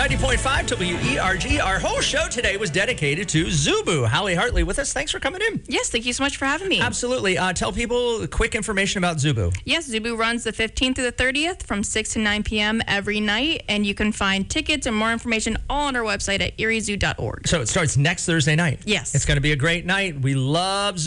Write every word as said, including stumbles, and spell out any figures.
ninety point five W E R G. Our whole show today was dedicated to Zubu. Hallie Hartley with us. Thanks for coming in. Yes, thank you so much for having me. Absolutely. Uh, tell people quick information about Zubu. Yes, Zubu runs the fifteenth through the thirtieth from six to nine p.m. every night, and you can find tickets and more information all on our website at erie zoo dot org. So it starts next Thursday night. Yes. It's going to be a great night. We love Zubu.